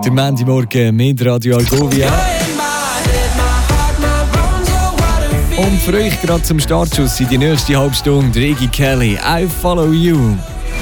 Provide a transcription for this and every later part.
Der Montagmorgen mit Radio Argovia. Und für euch gerade zum Startschuss in die nächste Halbstunde Iggy Kelly, I Follow You.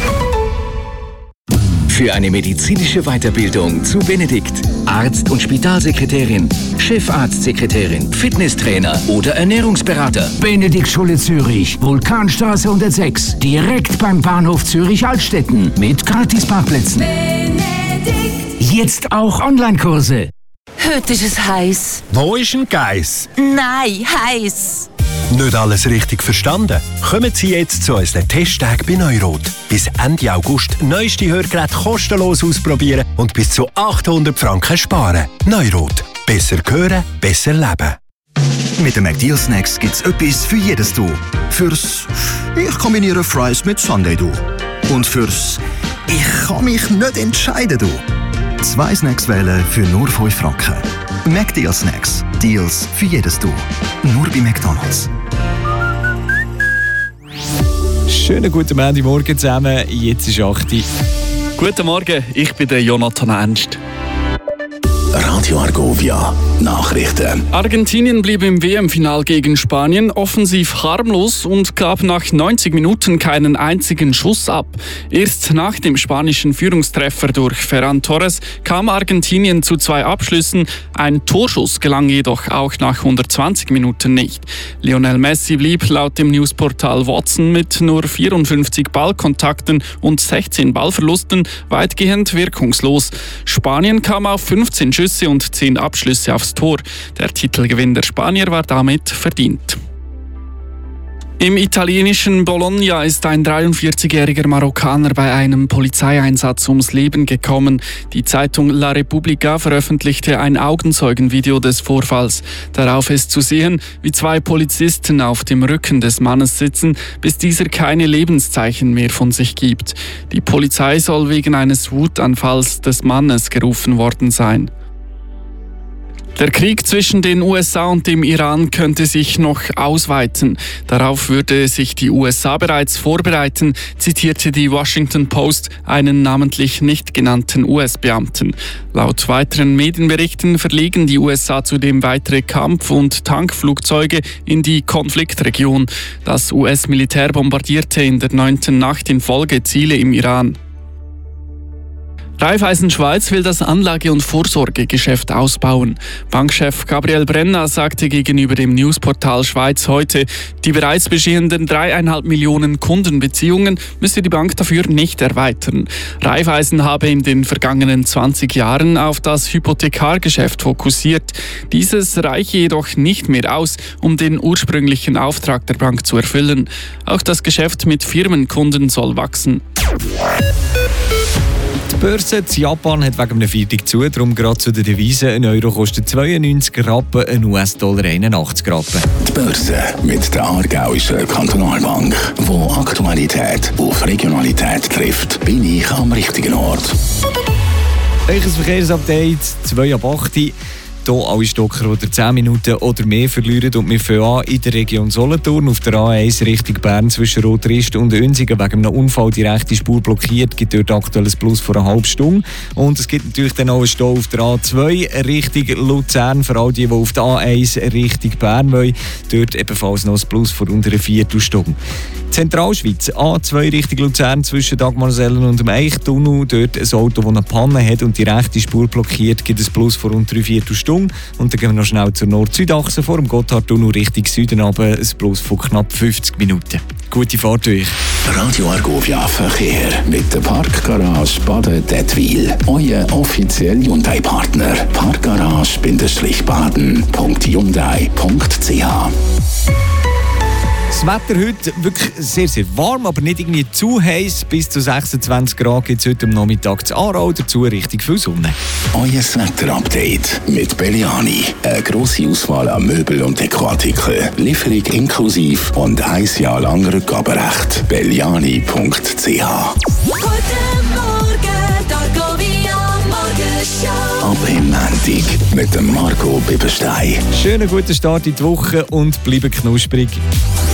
Für eine medizinische Weiterbildung zu Benedikt. Arzt und Spitalsekretärin, Chefarztsekretärin, Fitnesstrainer oder Ernährungsberater. Benedikt Schule Zürich, Vulkanstraße 106, direkt beim Bahnhof Zürich-Altstetten mit Gratisparkplätzen. Benedikt. Jetzt auch Online-Kurse. Heute ist es heiß. Wo ist ein Geiss? Nein, heiß. Nicht alles richtig verstanden? Kommen Sie jetzt zu unseren Testtagen bei Neurot. Bis Ende August neueste Hörgeräte kostenlos ausprobieren und bis zu 800 Franken sparen. Neurot. Besser hören, besser leben. Mit den McDeal Snacks gibt's etwas für jedes Du. Fürs «Ich kombiniere Fries mit Sundae Du». Und fürs «Ich kann mich nicht entscheiden Du». 2 Snacks wählen für nur 5 Franken. McDeal Snacks. Deals für jedes Du. Nur bei McDonald's. Schönen guten Montagmorgen zusammen. Jetzt ist 8 Uhr. Guten Morgen, ich bin der Jonathan Ernst. Radio Argovia Nachrichten. Argentinien blieb im WM-Final gegen Spanien offensiv harmlos und gab nach 90 Minuten keinen einzigen Schuss ab. Erst nach dem spanischen Führungstreffer durch Ferran Torres kam Argentinien zu 2 Abschlüssen. Ein Torschuss gelang jedoch auch nach 120 Minuten nicht. Lionel Messi blieb laut dem Newsportal Watson mit nur 54 Ballkontakten und 16 Ballverlusten weitgehend wirkungslos. Spanien kam auf 15 Schüsse und 10 Abschlüsse aufs Tor. Der Titelgewinn der Spanier war damit verdient. Im italienischen Bologna ist ein 43-jähriger Marokkaner bei einem Polizeieinsatz ums Leben gekommen. Die Zeitung La Repubblica veröffentlichte ein Augenzeugenvideo des Vorfalls. Darauf ist zu sehen, wie 2 Polizisten auf dem Rücken des Mannes sitzen, bis dieser keine Lebenszeichen mehr von sich gibt. Die Polizei soll wegen eines Wutanfalls des Mannes gerufen worden sein. Der Krieg zwischen den USA und dem Iran könnte sich noch ausweiten. Darauf würde sich die USA bereits vorbereiten, zitierte die Washington Post einen namentlich nicht genannten US-Beamten. Laut weiteren Medienberichten verlegen die USA zudem weitere Kampf- und Tankflugzeuge in die Konfliktregion. Das US-Militär bombardierte in der 9. Nacht in Folge Ziele im Iran. Raiffeisen Schweiz will das Anlage- und Vorsorgegeschäft ausbauen. Bankchef Gabriel Brenner sagte gegenüber dem Newsportal Schweiz heute, die bereits bestehenden 3,5 Millionen Kundenbeziehungen müsse die Bank dafür nicht erweitern. Raiffeisen habe in den vergangenen 20 Jahren auf das Hypothekargeschäft fokussiert. Dieses reiche jedoch nicht mehr aus, um den ursprünglichen Auftrag der Bank zu erfüllen. Auch das Geschäft mit Firmenkunden soll wachsen. Die Börse in Japan hat wegen einem Viertag zu, darum gerade zu den Devisen. Ein Euro kostet 92 Rappen, ein US-Dollar 81 Rappen. Die Börse mit der Aargauischen Kantonalbank, wo Aktualität auf Regionalität trifft, bin ich am richtigen Ort. Euch ein Verkehrsupdate, 2 ab 8 Uhr. Hier alle Stocker, die 10 Minuten oder mehr verlieren. Und wir fangen an in der Region Solothurn auf der A1 Richtung Bern zwischen Rotrist und Unsingen. Wegen einem Unfall die rechte Spur blockiert, gibt dort aktuell ein Plus vor einer halben Stunde. Und es gibt natürlich dann auch einen Stau auf der A2 Richtung Luzern, für all die auf der A1 Richtung Bern wollen. Dort ebenfalls noch ein Plus vor unter einer Viertelstunde. Zentralschweiz, A2 Richtung Luzern zwischen Dagmarsellen und dem Eichtunnel. Dort ein Auto, das eine Panne hat und die rechte Spur blockiert, gibt ein Plus vor unter einer Viertelstunde. Und dann gehen wir noch schnell zur Nord-Süd-Achse vor dem Gotthardtunnel Richtung Süden runter, ein Plus von knapp 50 Minuten. Gute Fahrt euch. Radio Argovia Verkehr mit der Parkgarage Baden-Dettwil. Euer offizieller Hyundai-Partner. Parkgarage-baden.hyundai.ch. Das Wetter heute wirklich sehr, sehr warm, aber nicht irgendwie zu heiß. Bis zu 26 Grad gibt es heute am Nachmittag zu Aarau, dazu richtig viel Sonne. Euer Wetter-Update mit Belliani. Eine grosse Auswahl an Möbel- und Dekoartikeln. Lieferung inklusiv und 1 Jahr lang Rückgaberecht. Belliani.ch. Guten Morgen, Argovia Morgenshow. Ab im Montag mit dem Marco Bibberstein. Schönen guten Start in die Woche und bleiben knusprig.